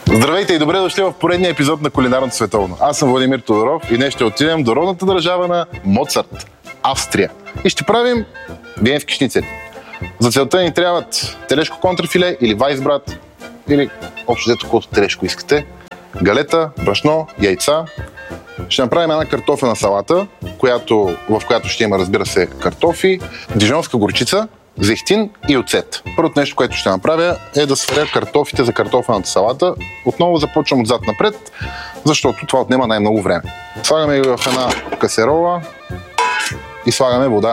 Здравейте и добре дошли в поредния епизод на Кулинарното световно. Аз съм Владимир Тодоров и днес ще отидем до родната държава на Моцарт – Австрия. И ще правим виенски шницели. За целта ни трябват телешко контрафиле или вайсбрат, или общо взето колкото телешко искате, галета, брашно, яйца. Ще направим една картофена салата, в която ще има, разбира се, картофи, дижонска горчица, зехтин и оцет. Първото нещо, което ще направя, е да сваря картофите за картофената салата. Отново започвам отзад напред, защото това отнема най-много време. Слагаме ги в една касерола и слагаме вода.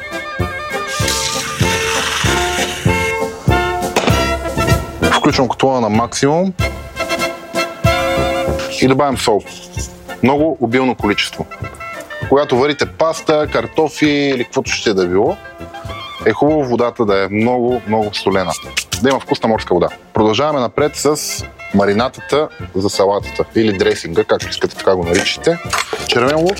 Включвам котлона на максимум и добавям сол. Много обилно количество. Когато варите паста, картофи или каквото ще да било, е хубаво водата да е много солена. Да има вкусна морска вода. Продължаваме напред с маринатата за салатата или дресинга, както искате така го наричате. Червен лук,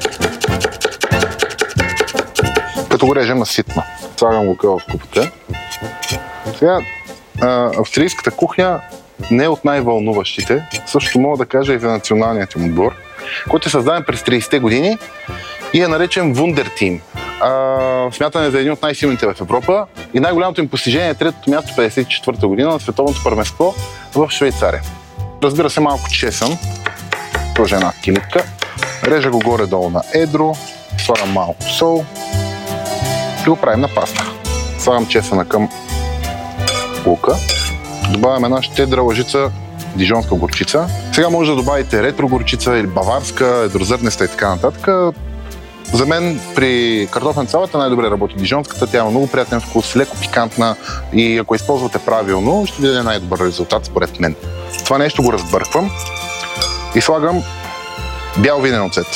като го режем на ситна. Слагам лука в купата. Сега, австрийската кухня не е от най-вълнуващите. Също мога да кажа и за националният им отбор, който е създаден през 30-те години и е наречен Wunderteam. Смятане за един от най-силните в Европа и най-голямото им постижение е третото място 54-та година на световното първенство в Швейцария. Разбира се, малко чесън, тоже една килитка, режа го горе-долу на едро, слагам малко сол и го правим на паста. Слагам чесъна към лука, добавям една щедра лъжица дижонска горчица. Сега може да добавите ретро горчица или баварска, едрозърнеста и така нататък. За мен при картофен салата най-добре работи дижонската, тя има много приятен вкус, леко пикантна и ако използвате правилно, ще ви даде най-добър резултат според мен. Това нещо го разбърквам и слагам бял винен оцет.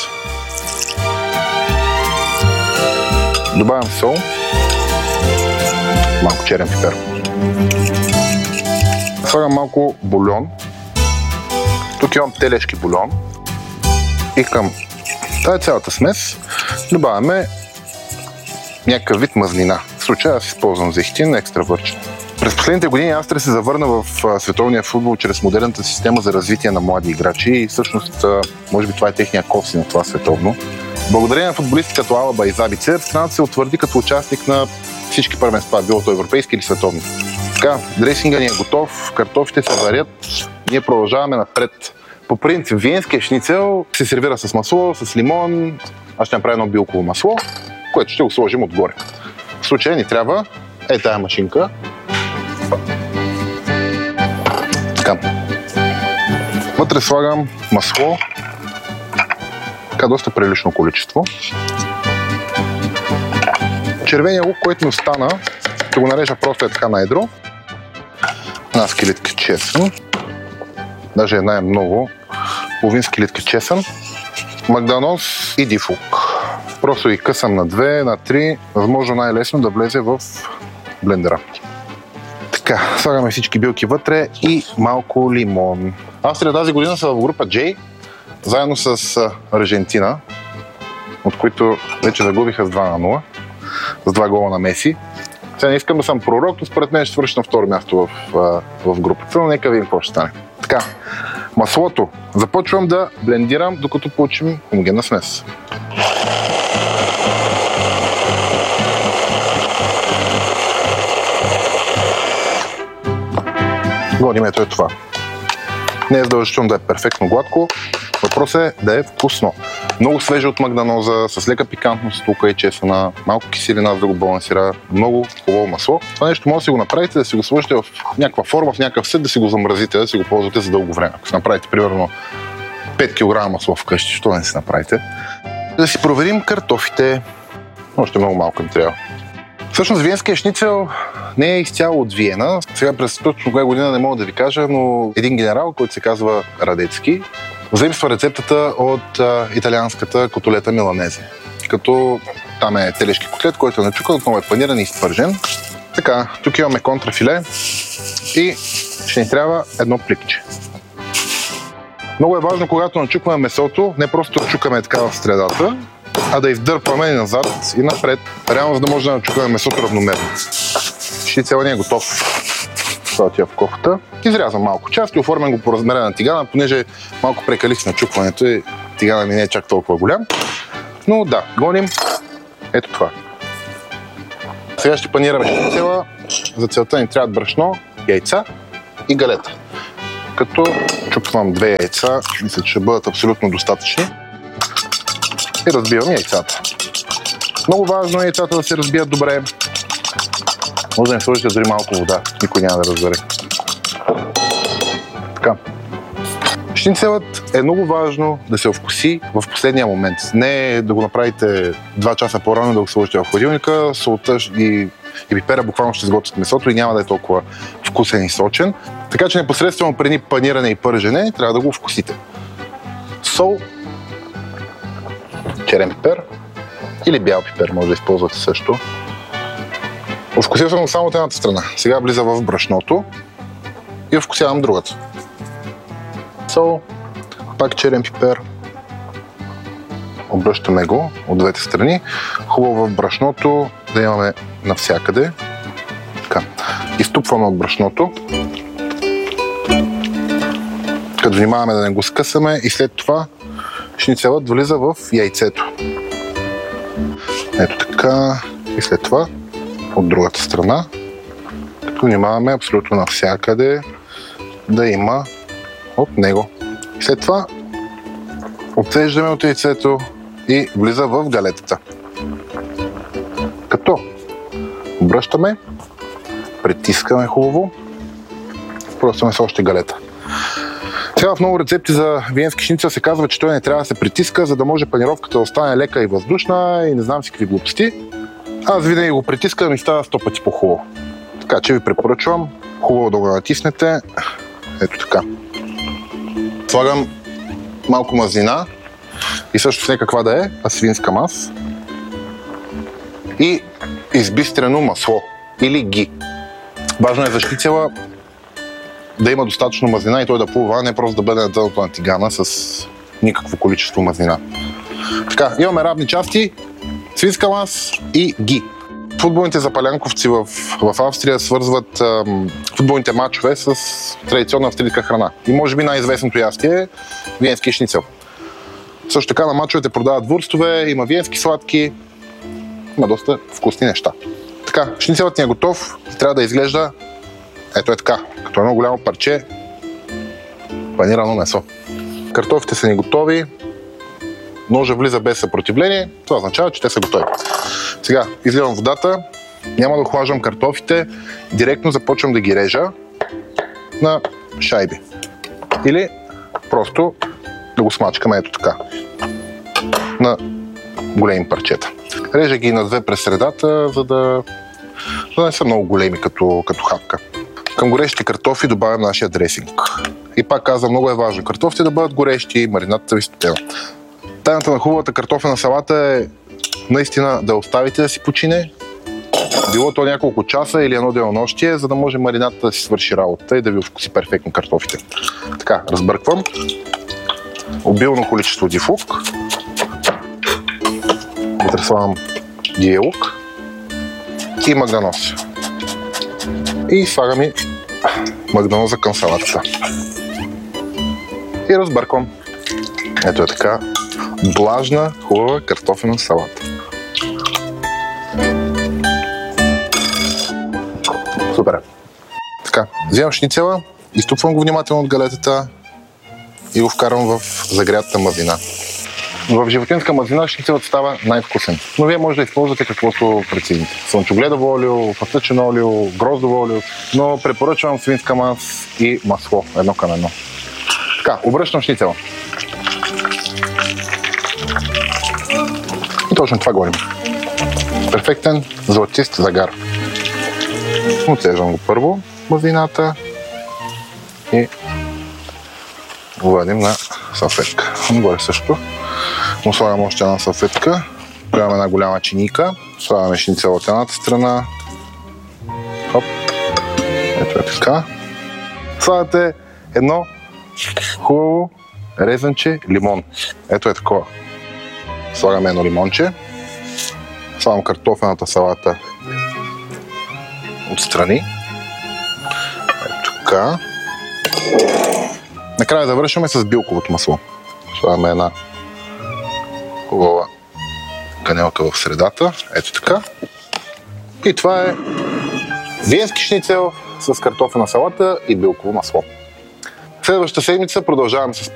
Добавям сол, малко черен пипер. Слагам малко бульон. Тук имам телешки бульон и към тази цялата смес добавяме някакъв вид мазнина. В случая аз използвам зехтин екстра върчен. През последните години Австрия се завърна в световния футбол чрез модерната система за развитие на млади играчи и всъщност, може би това е техния коси на това световно. Благодарение на футболисти като Алаба и Забицер, страната се утвърди като участник на всички първенства, било то европейски или световни. Така, дресинга ни е готов, картофите се варят, ние продължаваме напред. По принцип, виенския шницел се сервира с масло, с лимон. Аз ще направя едно билково масло, което ще го сложим отгоре. В случая ни трябва тая машинка. Така. Вътре слагам масло. Така, доста прилично количество. Червения лук, който ми остана, ще го нарежа просто така на едро. Една скелетка чесън. Даже една е много. Половин скелетка чесън. Магданоз и див лук. Просто ги късам на 2, на 3, възможно най-лесно да влезе в блендера. Така, слагаме всички билки вътре и малко лимон. Австрия тази година са в група J, заедно с Аржентина, от които вече загубиха с 2-0, с 2 гола на Меси. Сега не искам да съм пророк, но според мен ще свърши на второ място в групата, но нека видим какво ще стане. Така, маслото започвам да блендирам, докато получим хомогенна смес. Годим, ето е това. Не е задължително да е перфектно гладко, въпросът е да е вкусно. Много свежа от магданоза, с лека пикантност, лука и чесъна, малко киселина, за да го балансира, много хубаво масло. Това нещо може да си го направите, да си го сложите в някаква форма, в някакъв сет, да си го замразите, да си го ползвате за дълго време. Ако си направите примерно 5 кг масло вкъщи, що не си направите? Да си проверим картофите. Още много малко им трябва. Всъщност виенския шницел не е изцяло от Виена. Сега през точно коя година не мога да ви кажа, но един генерал, който се казва Радецки, заимства рецептата от италианската котолета миланезе. Като там е телешки котлет, който е начукан, отново е паниран и изпържен. Така, тук имаме контрафиле и ще ни трябва едно пликче. Много е важно, когато начукваме месото, не просто да чукаме така в средата, а да издърпваме и назад и напред, реално за да може да начукаме месото равномерно. Шницелът ни е готов. Това отива в кофата. Изрязвам малко част и оформям го по размера на тигана, понеже малко прекалих с начукването и тигана ми не е чак толкова голям. Но да, гоним ето това. Сега ще панираме шницела. За целта ни трябват брашно, яйца и галета. Като чупвам 2 яйца, мисля, че ще бъдат абсолютно достатъчни. И разбивам яйцата. Много важно е яйцата да се разбият добре. Може да не сложите дори малко вода, никой няма да разбере. Така. Шницелът е много важно да се овкуси в последния момент. Не да го направите 2 часа по-рано да го сложите в хладилника, солта и пипера буквално ще сготвят месото и няма да е толкова вкусен и сочен. Така че непосредствено преди паниране и пържене трябва да го вкусите. Сол, черен пипер или бял пипер може да използвате също. Овкусил съм само от едната страна. Сега влиза в брашното и овкусявам другата. Сол, пак черен пипер. Обръщаме го от двете страни. Хубаво в брашното да имаме навсякъде. Така. Изтупваме от брашното. Като внимаваме да не го скъсаме и след това шницелът влиза в яйцето. Ето така. И след това от другата страна. Като внимаваме абсолютно навсякъде да има от него. И след това отцеждаме от яйцето и влиза в галетата. Като обръщаме, притискаме хубаво, пръстваме с още галета. Сега в много рецепти за виенски шницел се казва, че той не трябва да се притиска, за да може панировката да остане лека и въздушна и не знам си какви глупости. Аз винаги го притискам и става 100 пъти по-хубаво. Така че ви препоръчвам хубаво да го натиснете. Ето така. Слагам малко мазнина и също с някаква да е, а свинска мас. И избистрено масло или ги. Важно е за шницела да има достатъчно мазнина и той да плува, не просто да бъде на дъното на тигана с никакво количество мазнина. Така, имаме равни части, свинска мас и ги. Футболните запалянковци в Австрия свързват футболните мачове с традиционна австрийска храна. И може би най-известното ястие е виенски шницел. Също така на мачовете продават вурстове, има виенски сладки, има доста вкусни неща. Така, шницелът ни е готов и трябва да изглежда ето е така, като едно голямо парче панирано месо. Картофите са ни готови, ножа влиза без съпротивление, това означава, че те са готови. Сега изливам водата, няма да охлаждам картофите, директно започвам да ги режа на шайби. Или просто да го смачкаме ето така, на големи парчета. Режа ги на 2 през средата, за да не са много големи като хапка. Към горещите картофи добавям нашия дресинг. И пак казвам, много е важно картофите да бъдат горещи, маринадата ви студена. Тайната на хубавата картофена салата е наистина да оставите да си почине, било то няколко часа или едно денонощие, за да може маринадата да си свърши работа и да ви вкуси перфектно картофите. Така, разбърквам. Обилно количество див лук. Вътре слагам дивия лук и магданоз. И слагам и магданоза към салатата. И разбърквам. Ето е така. Влажна, хубава картофена салата. Супер. Така, вземам шницела, изтупвам го внимателно от галетата и го вкарвам в загрятата мазнина. В животинска мазнина шницелът става най-вкусен. Но вие може да използвате каквото прецените. Слънчогледово олио, пастъчено олио, гроздово олио, но препоръчвам свинска мас и масло, едно към едно. Така, обръщам шницела. И точно това говорим. Перфектен златист загар. Отсеждам го първо мазнината и го вадим на салфетка. Горе също. Му слагам още една салфетка. Правим една голяма чиника. Слагаме шницел от едната страна. Хоп. Ето е така. Слагате едно хубаво резанче лимон. Ето е такова. Слагаме едно лимонче. Слагам картофената салата отстрани. Така. Накрая завършваме с билковото масло. Слагаме една хубава канелка в средата. Ето така. И това е виенски шницел с картофена салата и билково масло. Следващата седмица продължаваме с